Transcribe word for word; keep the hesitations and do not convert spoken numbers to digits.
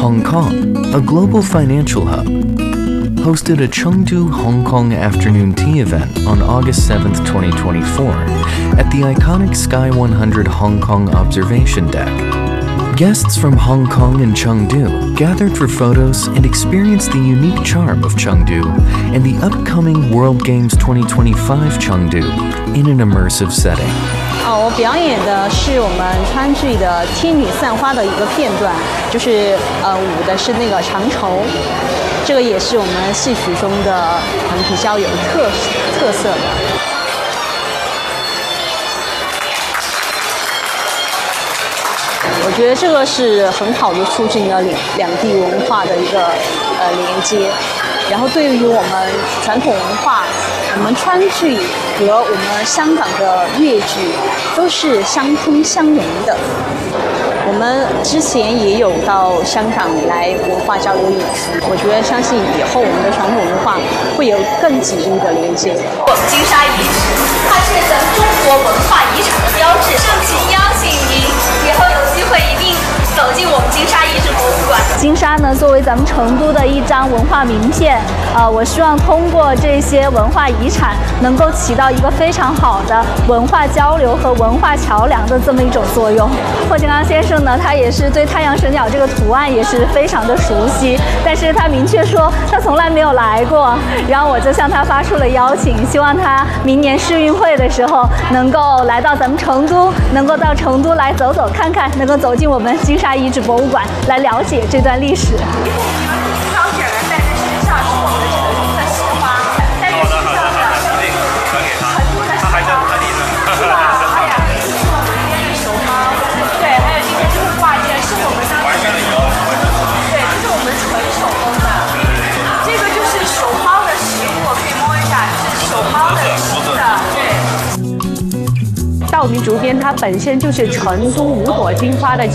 Hong Kong, a global financial hub, hosted a Chengdu Hong Kong afternoon tea event on August seventh, twenty twenty-four, at the iconic Sky one hundred Hong Kong observation deck. Guests from Hong Kong and Chengdu gathered for photos and experienced the unique charm of Chengdu and the upcoming World Games twenty twenty-five Chengdu in an immersive setting. 哦，我表演的是我们川剧的《天女散花》的一个片段，就是呃舞的是那个长绸，这个也是我们戏曲中的很比较有特特色的。 我觉得这个是很好的促进了两两地文化的一个呃连接，然后对于我们传统文化，我们川剧和我们香港的粤剧都是相通相融的。我们之前也有到香港来文化交流演出，我觉得相信以后我们的传统文化会有更紧密的连接。 我们金沙遗址，它是咱们中国文化遗产的标志，盛情邀请您以后有机会一定走进我们金沙遗址博物馆。 金沙呢，作为咱们成都的一张文化名片，呃，我希望通过这些文化遗产，能够起到一个非常好的文化交流和文化桥梁的这么一种作用。霍金刚先生呢，他也是对太阳神鸟这个图案也是非常的熟悉，但是他明确说他从来没有来过，然后我就向他发出了邀请，希望他明年世运会的时候能够来到咱们成都，能够到成都来走走看看，能够走进我们金沙遗址博物馆来了解这段历史。 挑选人戴在身上是我们的这个绿色石花，戴在身上的一定传给他，他还在他立着，是吧？哎呀，这是熊猫，对，还有今天这个挂件是我们当时对，这是我们纯手工的，这个就是熊猫的食物，可以摸一下，是熊猫的吃的，对。 道明竹编它本身就是成都五朵金花的